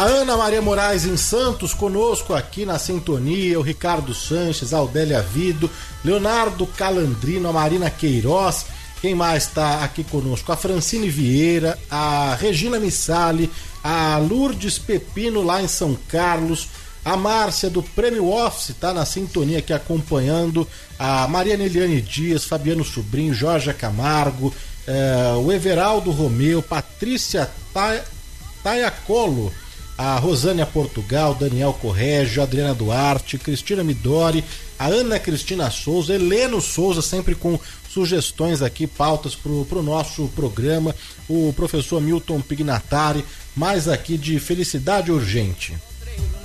A Ana Maria Moraes em Santos, conosco aqui na sintonia, o Ricardo Sanches, a Aldélia Vido, Leonardo Calandrino, a Marina Queiroz, quem mais está aqui conosco? A Francine Vieira, a Regina Missali, a Lourdes Pepino lá em São Carlos, a Márcia do Prêmio Office está na sintonia aqui acompanhando, a Mariana Eliane Dias, Fabiano Sobrinho, Jorge Camargo, o Everaldo Romeu, Patrícia Taiacolo, a Rosânia Portugal, Daniel Corrégio, Adriana Duarte, Cristina Midori, a Ana Cristina Souza, Heleno Souza, sempre com sugestões aqui, pautas pro nosso programa, o professor Milton Pignatari, mais aqui de Felicidade Urgente.